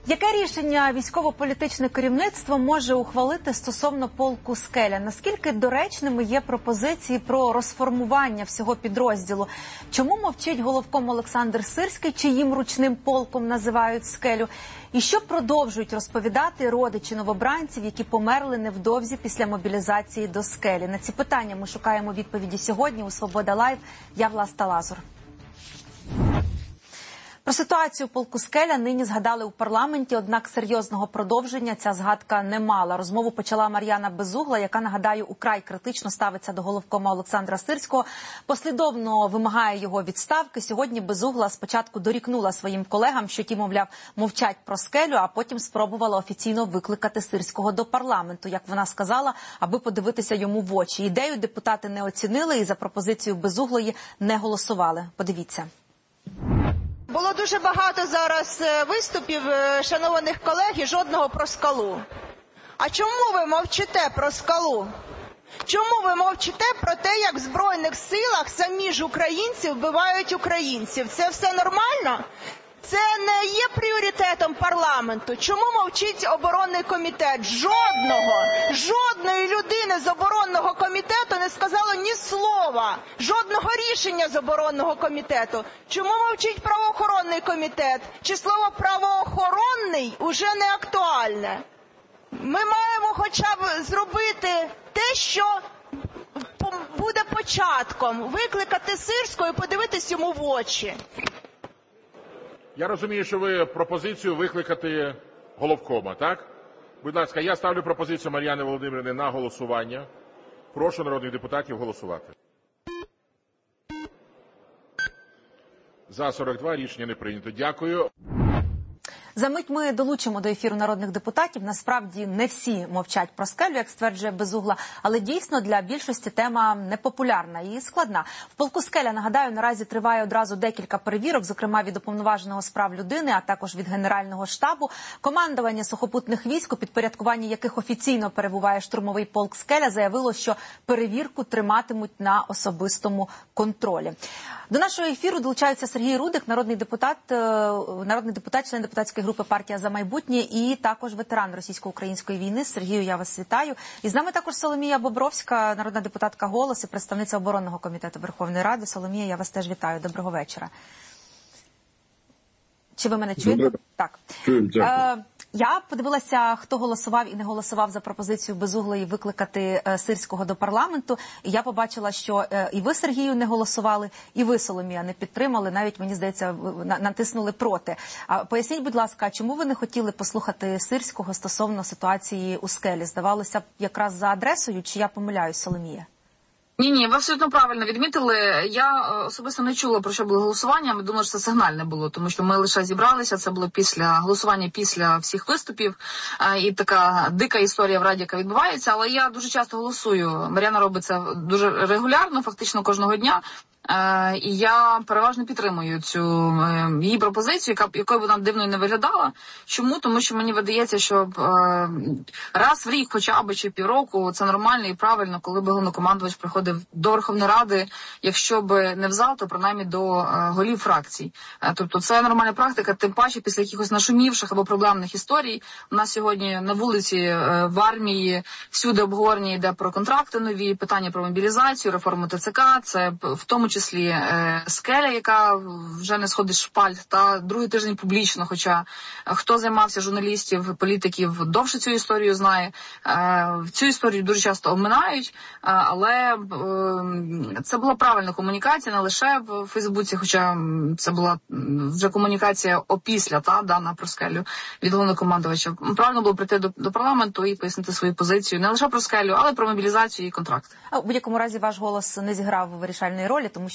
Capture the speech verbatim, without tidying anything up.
Яке рішення військово-політичне керівництво може ухвалити стосовно полку «Скеля»? Наскільки доречними є пропозиції про розформування всього підрозділу? Чому мовчить головком Олександр Сирський, чиїм ручним полком називають «Скелю»? І що продовжують розповідати родичі новобранців, які померли невдовзі після мобілізації до «Скелі»? На ці питання ми шукаємо відповіді сьогодні у «Свобода Лайв». Я Власта Лазур. Про ситуацію в полку «Скеля» нині згадали у парламенті, однак серйозного продовження ця згадка не мала. Розмову почала Мар'яна Безугла, яка, нагадаю, украй критично ставиться до головкома Олександра Сирського, послідовно вимагає його відставки. Сьогодні Безугла спочатку дорікнула своїм колегам, що ті, мовляв, мовчать про «Скелю», а потім спробувала офіційно викликати Сирського до парламенту, як вона сказала, аби подивитися йому в очі. Ідею депутати не оцінили і за пропозицію Безуглої не голосували. Подивіться. Було дуже багато зараз виступів шанованих колег і жодного про «Скалу». А чому ви мовчите про «Скалу»? Чому ви мовчите про те, як в Збройних силах самі ж українці вбивають українців? Це все нормально? Це не є пріоритетом парламенту. Чому мовчить оборонний комітет? Жодного, жодної людини з оборонного комітету не сказало ні слова, жодного рішення з оборонного комітету. Чому мовчить правоохоронний комітет? Чи слово правоохоронний уже не актуальне? Ми маємо хоча б зробити те, що буде початком, викликати Сирського і подивитись йому в очі. Я розумію, що ви пропозицію викликати головкома, так? Будь ласка, я ставлю пропозицію Мар'яни Володимирівни на голосування. Прошу народних депутатів голосувати. За сорок два рішення не прийнято. Дякую. Замить ми долучимо до ефіру народних депутатів. Насправді не всі мовчать про «Скелю», як стверджує Безугла, але дійсно для більшості тема непопулярна і складна. В полку «Скеля», нагадаю, наразі триває одразу декілька перевірок, зокрема від Уповноваженого з прав людини, а також від Генерального штабу. Командування сухопутних військ, у підпорядкуванні яких офіційно перебуває штурмовий полк «Скеля», заявило, що перевірку триматимуть на особистому контролі. До нашого ефіру долучається Сергій Рудик, народний депутат, народний депутат, член депутатської групи «Партія за майбутнє» і також ветеран російсько-української війни. Сергію, я вас вітаю. І з нами також Соломія Бобровська, народна депутатка «Голос» і представниця оборонного комітету Верховної Ради. Соломія, я вас теж вітаю. Доброго вечора. Чи ви мене чуєте? Добре. Так. Чуємо, дякую. Е, я подивилася, хто голосував і не голосував за пропозицію Безуглої викликати е, Сирського до парламенту. І я побачила, що е, і ви, Сергію, не голосували, і ви, Соломія, не підтримали. Навіть, мені здається, на, натиснули проти. А поясніть, будь ласка, чому ви не хотіли послухати Сирського стосовно ситуації у «Скелі»? Здавалося б, якраз за адресою, чи я помиляюсь, Соломія? Ні-ні, ви абсолютно правильно відмітили. Я особисто не чула, про що було голосування. Ми думали, що це сигнальне було, тому що ми лише зібралися. Це було після голосування, після всіх виступів. І така дика історія в Раді, яка відбувається. Але я дуже часто голосую. Мар'яна робить це дуже регулярно, фактично кожного дня. Е, і я переважно підтримую цю е, її пропозицію, яка, якою вона дивною не виглядала. Чому? Тому що мені видається, що е, раз в рік, хоча б чи півроку, це нормально і правильно, коли б головнокомандувач приходив до Верховної Ради, якщо б не в зал, то принаймні до е, голів фракцій. Е, тобто це нормальна практика, тим паче після якихось нашумівших або проблемних історій. У нас сьогодні на вулиці, е, в армії, всюди обговорення йде про контракти нові, питання про мобілізацію, реформу ТЦК, це в тому числі е, «Скеля», яка вже не сходить з шпаль, та другий тиждень публічно, хоча хто займався журналістів, політиків, довше цю історію знає. Е, цю історію дуже часто оминають, е, але е, це була правильна комунікація, не лише в Фейсбуці, хоча це була вже комунікація опісля, та, дана про «Скелю» від головнокомандувача. Правильно було прийти до, до парламенту і пояснити свою позицію не лише про «Скелю», але про мобілізацію і контракт. У будь-якому разі ваш голос не зіграв вирішальної ролі, тому